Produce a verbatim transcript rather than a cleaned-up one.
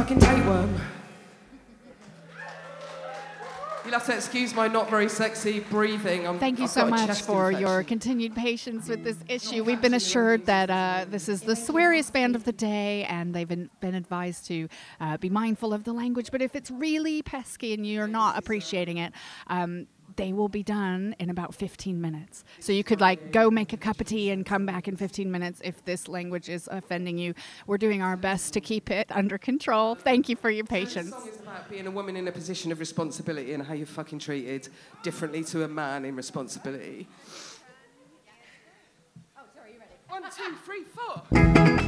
fucking tapeworm. You'll have to excuse my not very sexy breathing. I'm, Thank you I've so got a much chest for infection. your continued patience with this issue. We've been assured that uh, this is the sweariest band of the day, and they've been, been advised to uh, be mindful of the language. But if it's really pesky and you're not appreciating it, um, they will be done in about fifteen minutes. So you could like go make a cup of tea and come back in fifteen minutes if this language is offending you. We're doing our best to keep it under control. Thank you for your patience. The song is about being a woman in a position of responsibility and how you're fucking treated differently to a man in responsibility. Oh, sorry, you ready? One, two, three, four.